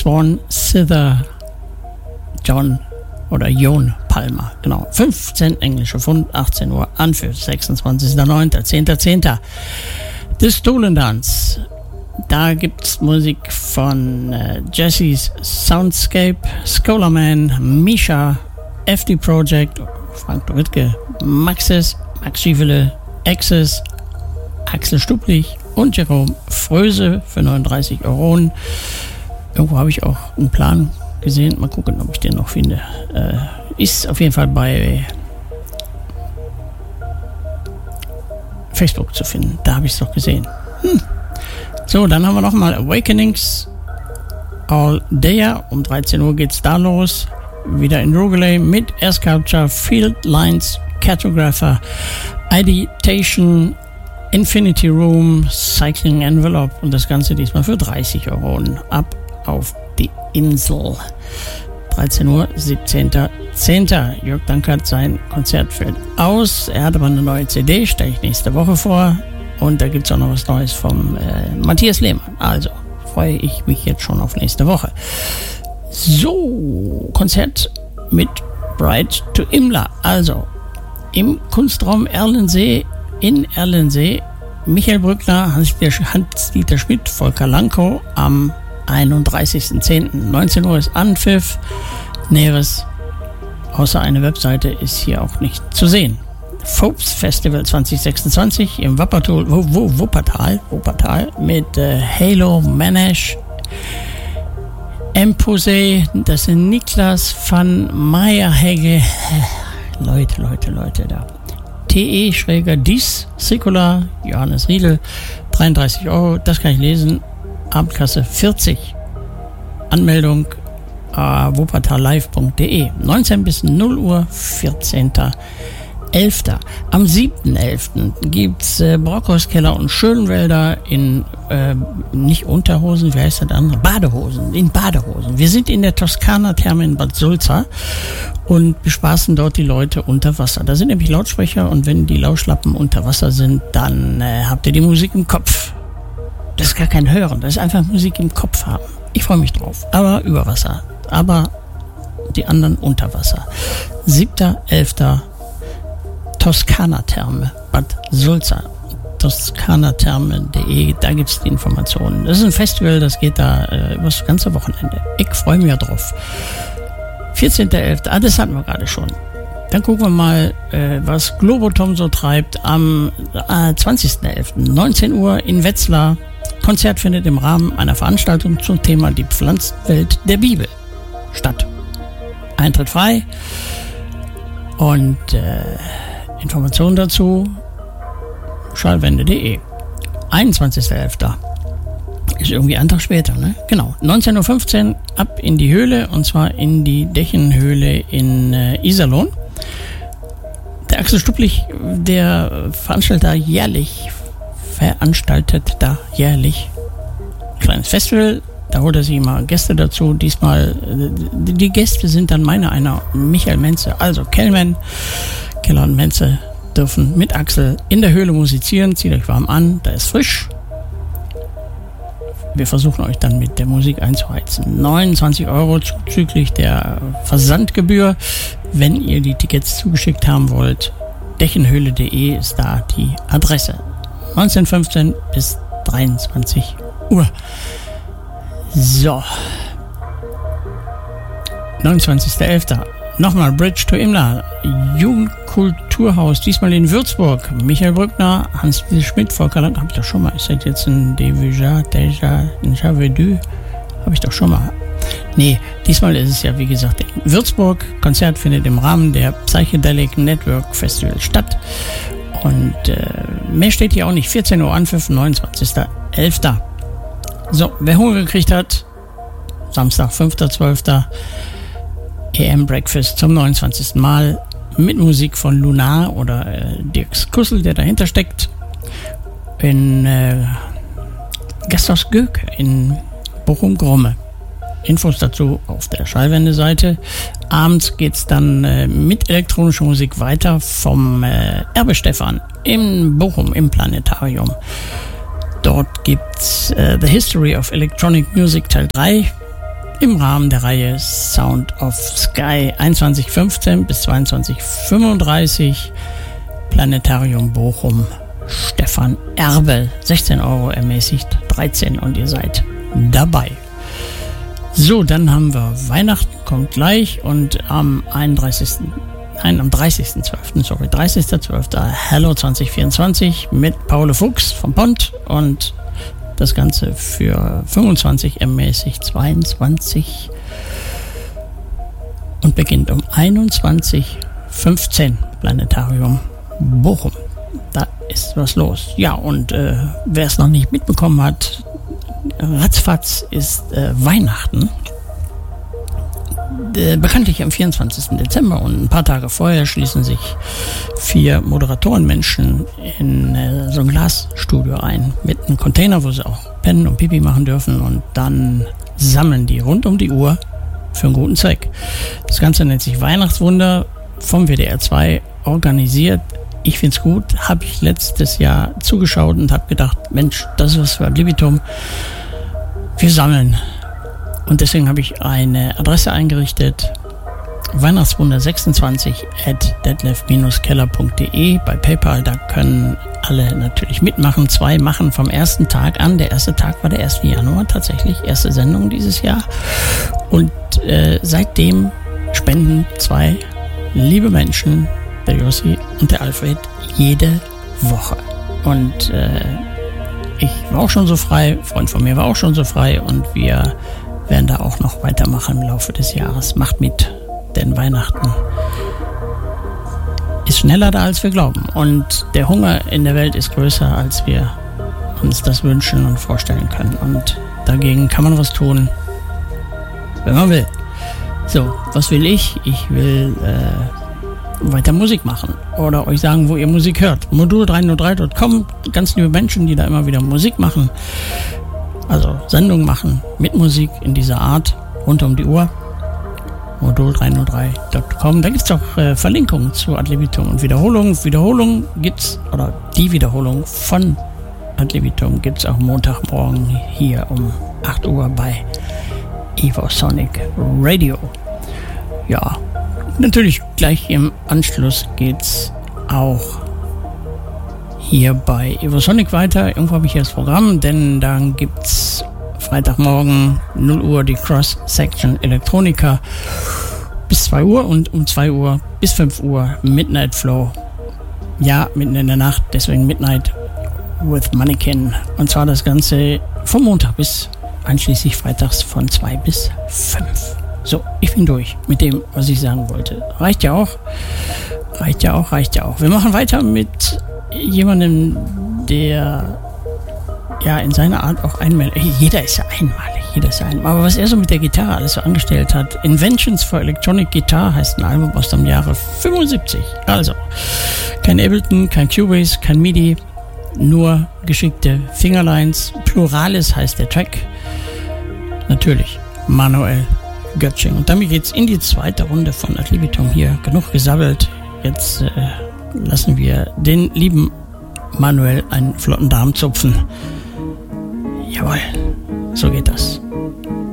Swan Sither John Palmer, genau. 15 englische Pfund, 18 Uhr Anpfiff, 26.09., 10.10. The Stolen Dance. Da gibt's Musik von Jesse's Soundscape, Scholarman, Misha, FD Project, Frank Doritke, Maxis, Max Schiefele, Access, Axel Stublich und Jerome Fröse für 39 €. Irgendwo habe ich auch einen Plan gesehen. Mal gucken, ob ich den noch finde. Ist auf jeden Fall bei Facebook zu finden. Da habe ich es doch gesehen. So, dann haben wir nochmal Awakenings All Day. Um 13 Uhr geht's da los. Wieder in Rugeley mit Air Sculpture, Field Lines, Cartographer, Ideation, Infinity Room, Cycling Envelope und das Ganze diesmal für 30 € ab auf die Insel. 13 Uhr, 17.10. Jörg Dankert, sein Konzert fällt aus. Er hat aber eine neue CD, stelle ich nächste Woche vor. Und da gibt es auch noch was Neues vom Matthias Lehmann. Also freue ich mich jetzt schon auf nächste Woche. So, Konzert mit Bright to Imla. Also im Kunstraum in Erlensee, Michael Brückner, Hans-Dieter Schmidt, Volker Lankow am 31.10. 19 Uhr ist Anpfiff. Näheres außer eine Webseite ist hier auch nicht zu sehen. Phobes Festival 2026 im Wuppertal mit Halo Manesh, Empose, das sind Niklas van Meyerhegge, Leute da. TE-Dies, Sikula, Johannes Riedel, 33 €, das kann ich lesen. Abendkasse 40. Anmeldung wuppertallive.de. 19 bis 0 Uhr, 14.11. Am 7.11. gibt's Brockhauskeller und Schönwälder in nicht Unterhosen, wie heißt das andere? In Badehosen. Wir sind in der Toskana-Therme in Bad Sulza und bespaßen dort die Leute unter Wasser. Da sind nämlich Lautsprecher und wenn die Lauschlappen unter Wasser sind, dann habt ihr die Musik im Kopf. Das ist gar kein Hören, das ist einfach Musik im Kopf haben. Ich freue mich drauf, aber über Wasser. Aber die anderen unter Wasser. 7.11. Toskana-Therme, Bad Sulza. Toskanatherme.de, da gibt es die Informationen. Das ist ein Festival, das geht da über das ganze Wochenende. Ich freue mich ja drauf. 14.11., das hatten wir gerade schon. Dann gucken wir mal, was Globotom so treibt. Am 20.11., 19 Uhr in Wetzlar. Konzert findet im Rahmen einer Veranstaltung zum Thema die Pflanzenwelt der Bibel statt. Eintritt frei und Informationen dazu schallwende.de. 21.11. ist irgendwie ein Tag später, ne? Genau. 19.15 Uhr ab in die Höhle und zwar in die Dächenhöhle in Iserlohn. Der Axel Stublich, der veranstaltet da jährlich ein kleines Festival. Da holt er sich immer Gäste dazu. Diesmal, die Gäste sind dann einer Michael Menze. Also Keller und Menze dürfen mit Axel in der Höhle musizieren. Zieht euch warm an, da ist frisch. Wir versuchen euch dann mit der Musik einzuheizen. 29 € zuzüglich der Versandgebühr. Wenn ihr die Tickets zugeschickt haben wollt, dächenhöhle.de ist da die Adresse. 19:15 bis 23 Uhr. So. 29.11. Nochmal Bridge to Imla. Jugendkulturhaus, diesmal in Würzburg. Michael Brückner, Hans-Dieter Schmidt, Volker Lang. Hab ich doch schon mal. Ist das jetzt ein Déjà vu? Hab ich doch schon mal. Nee, diesmal ist es ja, wie gesagt, in Würzburg. Konzert findet im Rahmen der Psychedelic Network Festival statt. Und mehr steht hier auch nicht. 14 Uhr Anpfiff, 29.11. So, wer Hunger gekriegt hat, Samstag, 5.12. EM Breakfast zum 29. Mal mit Musik von Lunar oder Dirks Kussel, der dahinter steckt. In Gasthaus Göke in Bochum-Gromme. Infos dazu auf der Schallwende-Seite. Abends geht's dann mit elektronischer Musik weiter vom Erbe Stefan in Bochum im Planetarium. Dort gibt's The History of Electronic Music Teil 3 im Rahmen der Reihe Sound of Sky 21:15 bis 22:35 Planetarium Bochum. Stefan Erbel, 16 € ermäßigt, 13 und ihr seid dabei. So, dann haben wir Weihnachten, kommt gleich, und am 30.12. Hello 2024 mit Paul Fuchs vom Pont, und das Ganze für 25 ermäßigt 22 und beginnt um 21:15 Planetarium Bochum. Da ist was los. Ja, und wer es noch nicht mitbekommen hat, ratzfatz ist Weihnachten. Bekanntlich am 24. Dezember, und ein paar Tage vorher schließen sich 4 Moderatorenmenschen in so ein Glasstudio ein mit einem Container, wo sie auch pennen und Pipi machen dürfen, und dann sammeln die rund um die Uhr für einen guten Zweck. Das Ganze nennt sich Weihnachtswunder, vom WDR 2 organisiert. Ich find's gut, habe ich letztes Jahr zugeschaut und habe gedacht, Mensch, das ist was für Ad libitum. Wir sammeln. Und deswegen habe ich eine Adresse eingerichtet, weihnachtswunder26@detlef-keller.de bei PayPal. Da können alle natürlich mitmachen. 2 machen vom ersten Tag an. Der erste Tag war der 1. Januar tatsächlich, erste Sendung dieses Jahr. Und seitdem spenden 2 liebe Menschen, der Jussi und der Alfred, jede Woche. Und ich war auch schon so frei, ein Freund von mir war auch schon so frei, und wir werden da auch noch weitermachen im Laufe des Jahres. Macht mit, denn Weihnachten ist schneller da, als wir glauben. Und der Hunger in der Welt ist größer, als wir uns das wünschen und vorstellen können. Und dagegen kann man was tun, wenn man will. So, was will ich? Ich will weiter Musik machen oder euch sagen, wo ihr Musik hört. Modul303.com, ganz liebe Menschen, die da immer wieder Musik machen, also Sendungen machen mit Musik in dieser Art, rund um die Uhr. Modul303.com, da gibt es auch Verlinkungen zu Ad libitum und Wiederholung. Wiederholung gibt's, oder die Wiederholung von Ad libitum gibt's auch Montagmorgen hier um 8 Uhr bei Evosonic Radio. Ja, natürlich gleich im Anschluss geht's auch hier bei Evosonic weiter. Irgendwo habe ich hier das Programm, denn dann gibt's Freitagmorgen 0 Uhr die Cross-Section Elektronika bis 2 Uhr und um 2 Uhr bis 5 Uhr Midnight Flow. Ja, mitten in der Nacht, deswegen Midnight with Mannequin. Und zwar das Ganze vom Montag bis einschließlich freitags von 2 bis 5. So, ich bin durch mit dem, was ich sagen wollte. Reicht ja auch. Wir machen weiter mit jemandem, der ja in seiner Art auch einmalig. Jeder ist ja einmalig. Aber was er so mit der Gitarre alles so angestellt hat. Inventions for Electronic Guitar heißt ein Album aus dem Jahre 75. Also, kein Ableton, kein Cubase, kein MIDI, nur geschickte Fingerlines. Pluralis heißt der Track. Natürlich, Manuel Göttsching. Und damit geht's in die zweite Runde von Ad libitum hier. Genug gesabbelt. Jetzt lassen wir den lieben Manuel einen flotten Darm zupfen. Jawohl, so geht das.